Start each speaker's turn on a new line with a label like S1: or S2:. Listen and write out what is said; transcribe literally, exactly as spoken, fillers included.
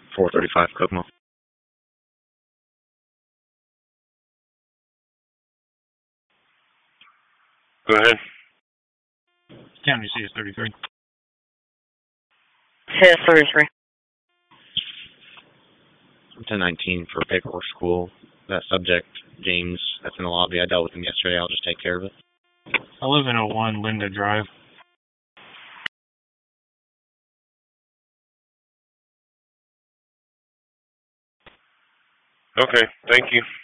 S1: four thirty-five Kokomo. Go ahead.
S2: County C S thirty-three.
S3: C S thirty-three.
S1: ten nineteen for paperwork school. That subject, James, that's in the lobby. I dealt with him yesterday. I'll just take care of it.
S2: I live in oh one Linda Drive.
S1: Okay, thank you.